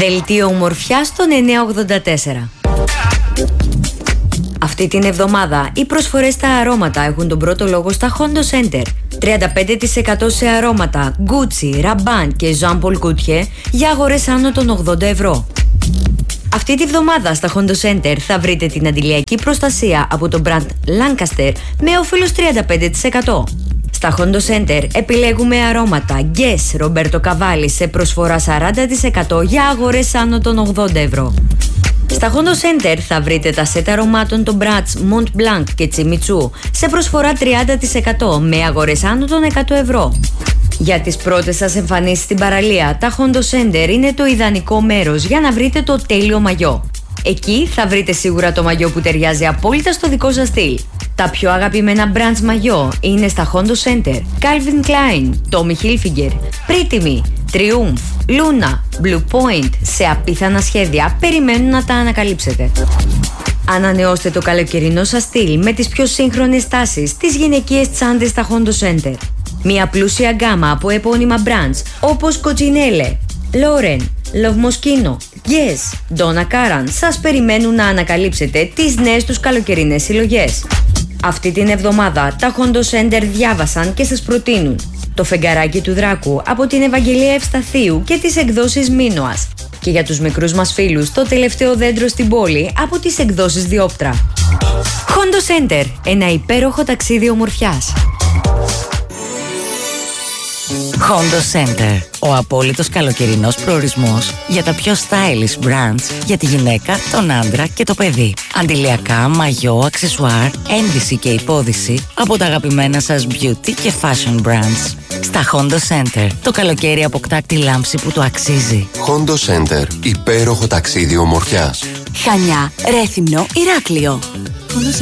Δελτίο ομορφιάς στον 984. Αυτή την εβδομάδα οι προσφορές στα αρώματα έχουν τον πρώτο λόγο στα Hondo Center. 35% σε αρώματα Gucci, Rabanne και Jean Paul Gaultier για αγορές άνω των 80 ευρώ. Αυτή τη βδομάδα στα Hondo Center θα βρείτε την αντιλιακή προστασία από το brand Lancaster με όφελος 35%. Στα Hondo Center επιλέγουμε αρώματα Guess, Roberto Cavalli σε προσφορά 40% για αγορές άνω των 80 ευρώ. Στα Hondo Center θα βρείτε τα σετ αρωμάτων των brands Mont Blanc και Jimmy Choo σε προσφορά 30% με αγορές άνω των 100 ευρώ. Για τις πρώτες σας εμφανίσεις στην παραλία, τα Hondo Center είναι το ιδανικό μέρος για να βρείτε το τέλειο μαγιό. Εκεί θα βρείτε σίγουρα το μαγιό που ταιριάζει απόλυτα στο δικό σας στυλ. Τα πιο αγαπημένα brands μαγιό είναι στα Hondo Center, Calvin Klein, Tommy Hilfiger, Pretty Me, Triumph, Luna, Blue Point, σε απίθανα σχέδια περιμένουν να τα ανακαλύψετε. Ανανεώστε το καλοκαιρινό σας στυλ με τις πιο σύγχρονες τάσεις στις γυναικείες τσάντες στα Hondo Center. Μια πλούσια γκάμα από επώνυμα brands όπως Coccinelle, Lauren, Love Moschino, Guess, Donna Karan σας περιμένουν να ανακαλύψετε τις νέες τους καλοκαιρινές συλλογές. Αυτή την εβδομάδα τα Hondo Center διάβασαν και σας προτείνουν το φεγγαράκι του Δράκου από την Ευαγγελία Ευσταθίου και τις εκδόσεις Μίνωας. Και για τους μικρούς μας φίλους το τελευταίο δέντρο στην πόλη από τις εκδόσεις Διόπτρα. Hondo Center, ένα υπέροχο ταξίδι ομορφιάς. Hondo Center, ο απόλυτος καλοκαιρινός προορισμός για τα πιο stylish brands για τη γυναίκα, τον άντρα και το παιδί. Αντιλιακά, μαγιό, αξεσουάρ, ένδυση και υπόδυση από τα αγαπημένα σας beauty και fashion brands. Στα Hondo Center, το καλοκαίρι αποκτά τη λάμψη που το αξίζει. Hondo Center, υπέροχο ταξίδι ομορφιάς. Χανιά, Ρέθυμνο, Ηράκλειο.